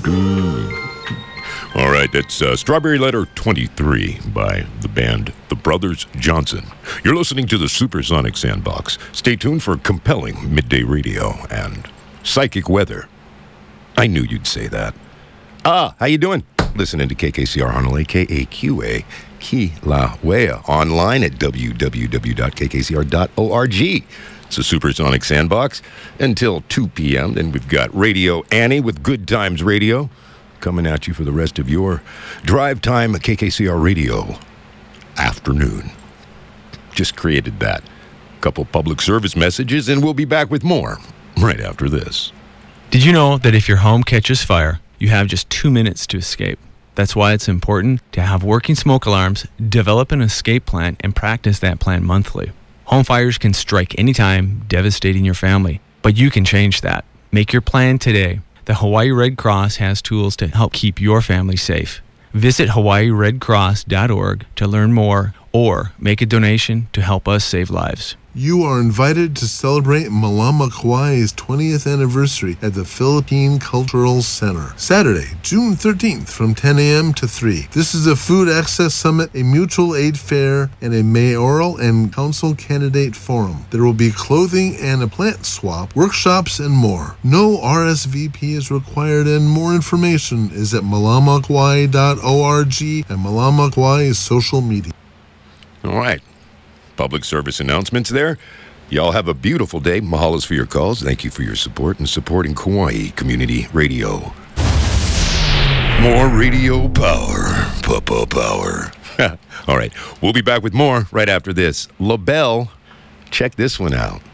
All right, that's Strawberry Letter 23 by the band The Brothers Johnson. You're listening to the Supersonic Sandbox. Stay tuned for compelling midday radio and psychic weather. I knew you'd say that. How you doing? Listening to KKCR Honolulu, KAQA, Kilauea, online at www.kkcr.org. It's a Supersonic Sandbox until 2 p.m. Then we've got Radio Annie with Good Times Radio coming at you for the rest of your drive time KKCR Radio afternoon. Just created that. Couple public service messages, and we'll be back with more right after this. Did you know that if your home catches fire, you have just 2 minutes to escape? That's why it's important to have working smoke alarms, develop an escape plan, and practice that plan monthly. Home fires can strike anytime, devastating your family, but you can change that. Make your plan today. The Hawaii Red Cross has tools to help keep your family safe. Visit hawaiiredcross.org to learn more or make a donation to help us save lives. You are invited to celebrate Malama Kauai's 20th anniversary at the Philippine Cultural Center. Saturday, June 13th from 10 a.m. to 3. This is a food access summit, a mutual aid fair, and a mayoral and council candidate forum. There will be clothing and a plant swap, workshops, and more. No RSVP is required, and more information is at malamakauai.org and Malama Kauai's social media. All right. Public service announcements there. Y'all have a beautiful day. Mahalos for your calls. Thank you for your support and supporting Kauai Community Radio. More radio power. Papa power. All right. We'll be back with more right after this. LaBelle, check this one out.